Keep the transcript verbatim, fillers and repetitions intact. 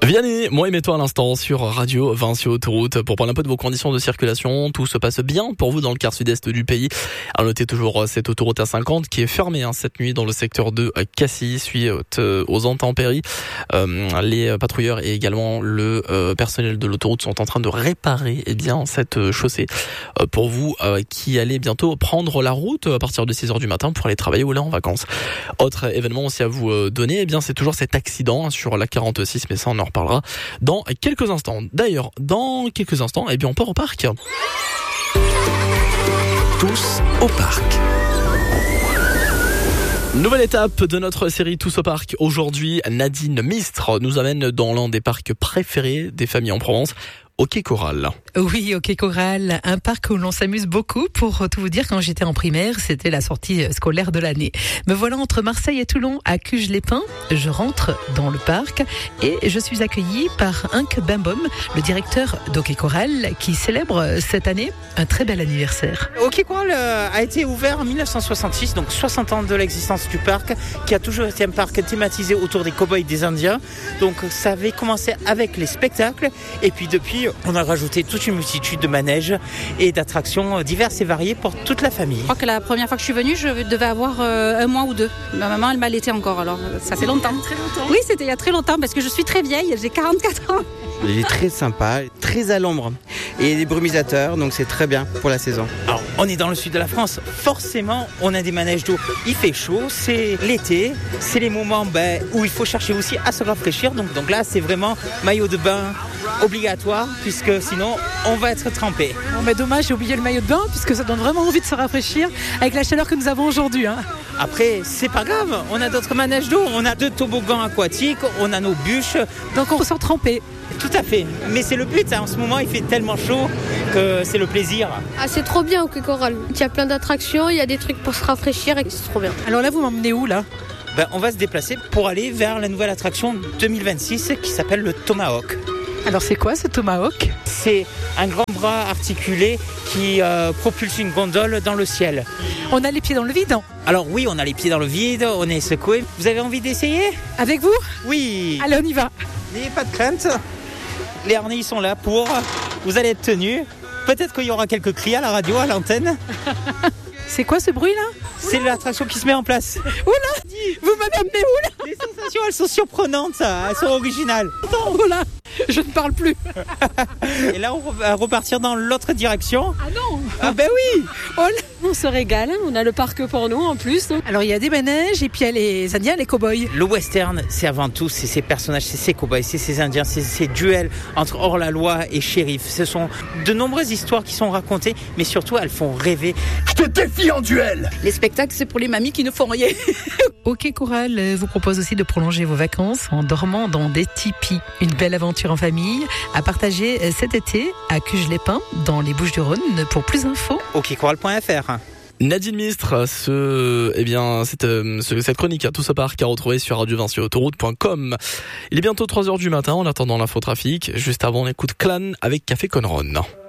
Vianney, moi et mets-toi à l'instant sur Radio Vinci Autoroute pour parler un peu de vos conditions de circulation. Tout se passe bien pour vous dans le quart sud-est du pays. À noter toujours cette autoroute A cinquante qui est fermée hein, cette nuit dans le secteur de Cassis, suite aux intempéries. Euh, les patrouilleurs et également le euh, personnel de l'autoroute sont en train de réparer eh bien cette chaussée euh, pour vous euh, qui allez bientôt prendre la route à partir de six heures du matin pour aller travailler ou aller en vacances. Autre événement aussi à vous donner, eh bien c'est toujours cet accident sur la quarante-six, mais ça on en reparlera dans quelques instants. D'ailleurs, dans quelques instants, eh bien on part au parc. Tous au parc. Nouvelle étape de notre série Tous au parc. Aujourd'hui, Nadine Mistre nous amène dans l'un des parcs préférés des familles en Provence. Au Quai Coral. Oui, au Quai Coral, un parc où l'on s'amuse beaucoup. Pour tout vous dire, quand j'étais en primaire, c'était la sortie scolaire de l'année. Me voilà entre Marseille et Toulon, à Cuges-les-Pins. Je rentre dans le parc et je suis accueillie par Henk Bembom, le directeur d'Au Quai Coral, qui célèbre cette année un très bel anniversaire. Au Quai Coral a été ouvert en dix-neuf cent soixante-six, donc soixante ans de l'existence du parc, qui a toujours été un parc thématisé autour des cow-boys et des Indiens. Donc ça avait commencé avec les spectacles et puis depuis on a rajouté toute une multitude de manèges et d'attractions diverses et variées pour toute la famille. Je crois que la première fois que je suis venue, je devais avoir euh, un mois ou deux. Ma maman, elle m'allaitait encore, alors ça fait longtemps. Très longtemps. Oui, c'était il y a très longtemps parce que je suis très vieille, j'ai quarante-quatre ans. Il est très sympa, très à l'ombre et des brumisateurs, donc c'est très bien pour la saison. Alors, on est dans le sud de la France, forcément, on a des manèges d'eau. Il fait chaud, c'est l'été, c'est les moments ben, où il faut chercher aussi à se rafraîchir. Donc, donc là, c'est vraiment maillot de bain obligatoire, puisque sinon, on va être trempé. Bon, mais dommage, j'ai oublié le maillot de bain, puisque ça donne vraiment envie de se rafraîchir avec la chaleur que nous avons aujourd'hui. Hein. Après, c'est pas grave, on a d'autres manèges d'eau, on a deux toboggans aquatiques, on a nos bûches. Donc on ressort trempé. Tout à fait, mais c'est le but, hein. En ce moment il fait tellement chaud que c'est le plaisir. Ah, c'est trop bien au Quai Coral, il y a plein d'attractions, il y a des trucs pour se rafraîchir et c'est trop bien. Alors là vous m'emmenez où là ? Ben, on va se déplacer pour aller vers la nouvelle attraction deux mille vingt-six qui s'appelle le Tomahawk. Alors c'est quoi ce Tomahawk ? C'est un grand bras articulé qui euh, propulse une gondole dans le ciel. On a les pieds dans le vide ? Alors oui, on a les pieds dans le vide, on est secoué. Vous avez envie d'essayer ? Avec vous ? Oui. Allez, on y va. N'ayez pas de crainte. Les harnais sont là pour... Vous allez être tenus. Peut-être qu'il y aura quelques cris à la radio, à l'antenne. C'est quoi ce bruit là ? C'est l'attraction qui se met en place. Oula ! Vous m'avez amené où là ? Les sensations, elles sont surprenantes, elles sont originales. Oula ! Je ne parle plus. Et là, on va repartir dans l'autre direction. Ah non ! Ah ben oui ! Oh là. On se régale, on a le parc pour nous en plus. Alors il y a des manèges et puis il y a les Indiens, les cow-boys. Le western, c'est avant tout, c'est ces personnages, c'est ces cow-boys, c'est ces Indiens, c'est ces duels entre hors-la-loi et shérif. Ce sont de nombreuses histoires qui sont racontées, mais surtout elles font rêver. Je te défie en duel. Les spectacles, c'est pour les mamies qui ne font rien. Au Quai Coral vous propose aussi de prolonger vos vacances en dormant dans des tipis. Une belle aventure en famille à partager cet été à Cuges-les-Pins dans les Bouches-du-Rhône. Pour plus d'infos, au quai coral point f r. Nadine Mistre, ce, eh bien, cette, ce, cette chronique à Tous au parc à retrouver sur radio vinci autoroute point com. Il est bientôt trois heures du matin en attendant l'infotrafic. Juste avant, on écoute Clan avec Café Conron.